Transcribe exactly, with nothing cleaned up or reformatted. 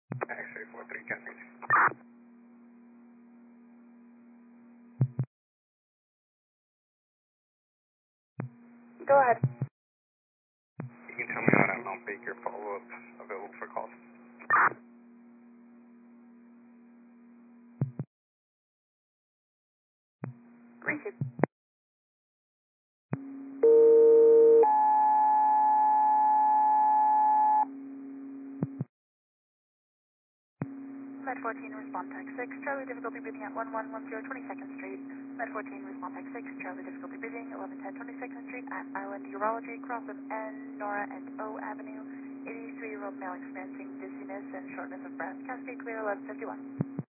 X-ray four three, continue. Go ahead. You can tell me on that Mount Baker follow-up available for calls. Receive. Med fourteen, respond tech six, Charlie difficulty breathing at one one one zero twenty-second Street. Med fourteen, respond tech six, Charlie difficulty breathing, eleven ten twenty-second Street at Island Urology, cross of N, Nora, and O Avenue. eighty-three-year-old male experiencing dizziness and shortness of breath. Cascade clear, eleven fifty-one.